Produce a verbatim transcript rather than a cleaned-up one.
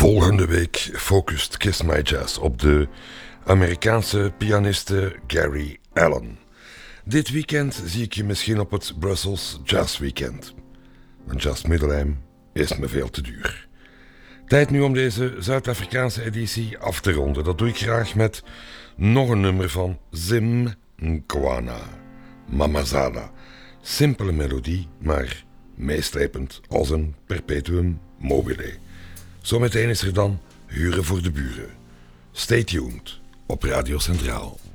Volgende week focust Kiss My Jazz op de Amerikaanse pianiste Gary Allan. Dit weekend zie ik je misschien op het Brussels Jazz Weekend. Een Jazz Middelheim is me veel te duur. Tijd nu om deze Zuid-Afrikaanse editie af te ronden. Dat doe ik graag met nog een nummer van Zim Nkwana, Mamazala. Simpele melodie, maar meeslepend als een perpetuum mobile. Zometeen is er dan Huren voor de Buren. Stay tuned op Radio Centraal.